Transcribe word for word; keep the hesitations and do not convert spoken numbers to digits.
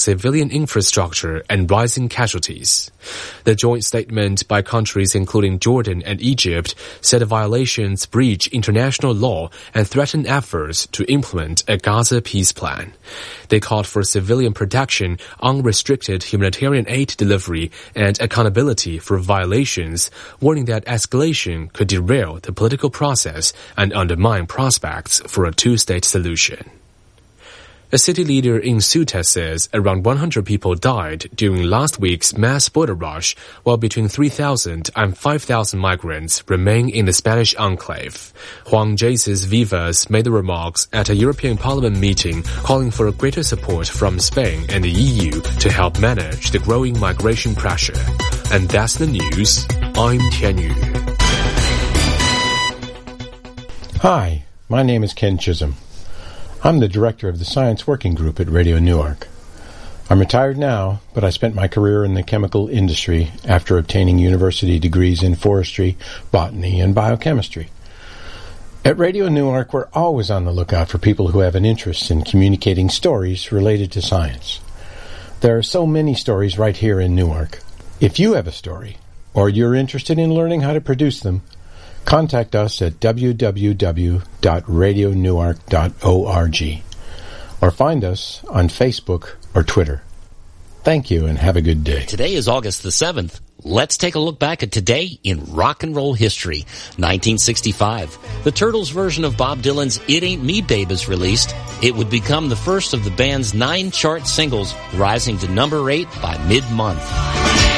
civilian infrastructure and rising casualties. The joint statement by countries including Jordan and Egypt said the violations breach international law and threaten efforts to implement a Gaza peace plan. They called for civilian protection, unrestricted humanitarian aid delivery, and accountability for violations, warning that escalation could derail the political process and undermine prospects for a two-state solution. A city leader in Ceuta says around one hundred people died during last week's mass border rush, while between three thousand and five thousand migrants remain in the Spanish enclave. Juan Jesus Vivas made the remarks at a European Parliament meeting calling for greater support from Spain and the E U to help manage the growing migration pressure. And that's the news. I'm Tian Yu. Hi, my name is Ken Chisholm. I'm the director of the Science Working Group at Radio Newark. I'm retired now, but I spent my career in the chemical industry after obtaining university degrees in forestry, botany, and biochemistry. At Radio Newark, we're always on the lookout for people who have an interest in communicating stories related to science. There are so many stories right here in Newark. If you have a story, or you're interested in learning how to produce them, contact us at w w w dot radio newark dot org or find us on Facebook or Twitter. Thank you and have a good day. Today is August the seventh. Let's take a look back at today in rock and roll history. nineteen sixty-five. The Turtles version of Bob Dylan's It Ain't Me Babe is released. It would become the first of the band's nine chart singles, rising to number eight by mid-month.